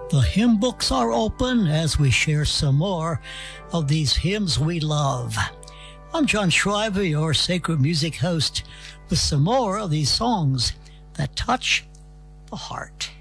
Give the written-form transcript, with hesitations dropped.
The hymn books are open as we share some more of these hymns we love. I'm John Shriver, your Sacred Music host, with some more of these songs that touch the heart.